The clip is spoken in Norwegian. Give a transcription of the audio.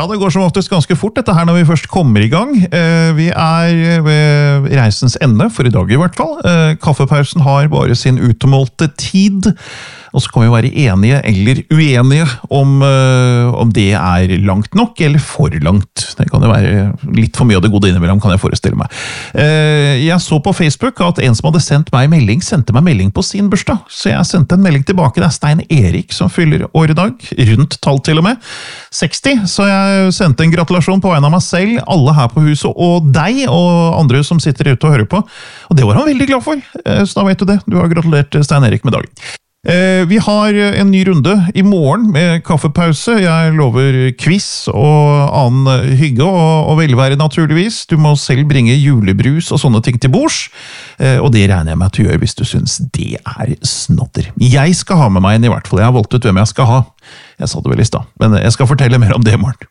Ja, det går som oftest ganske fort dette her når vi først kommer i gang. Vi ved reisens ende, for i dag i hvert fall. Kaffepausen har bare sin utmålte tid, og så kan vi være enige eller uenige om det er langt nok eller for langt. Det kan jo være litt for mye av det gode innimellom, kan jeg forestille meg. Jeg så på Facebook at en som hadde sendt meg melding, sendte meg melding på sin bursdag, så jeg sendte en melding tilbake. Det er Stein Erik som fyller år i dag, rundt tall til og med, 60, så jeg sendte en gratulasjon på vegne av meg selv, alle her på huset, og deg, og andre som sitter ute og hører på. Og det var han veldig glad for, så da vet du det. Du har gratulert Stein Erik med dagen. Vi har en ny runde i morgen med kaffepause. Jeg lover quiz og annen hygge og velvære naturligvis. Du må selv bringe julebrus og sånne ting til bords, og det regner jeg med at du gjør hvis du synes det er snodder. Jeg skal ha med meg en i hvert fall. Jeg har valgt ut hvem jeg skal ha. Jeg sa det vel i stad, men jeg skal fortelle mer om det i morgen.